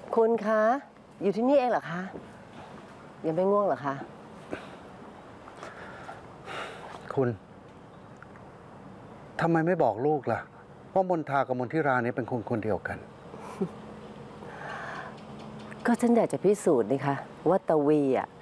คุณคะอยู่ที่นี่เองเหรอคะยังไม่ง่วงเหรอคะคุณทำไมไม่บอกลูกล่ะว่ามนทากับมนทิรานี้เป็นคนคนเดียวกันก็ฉันอยากจะพิสูจน์นี่คะว่าตะวีอ่ะ